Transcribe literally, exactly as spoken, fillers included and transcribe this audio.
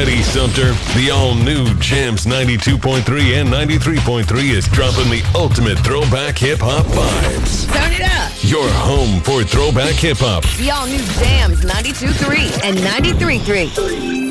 ready, Sumter? The all-new Jams ninety-two point three and ninety-three point three is dropping the ultimate throwback hip-hop vibes. Turn it up. Your home for throwback hip-hop. The all-new Jams ninety-two point three and ninety-three point three.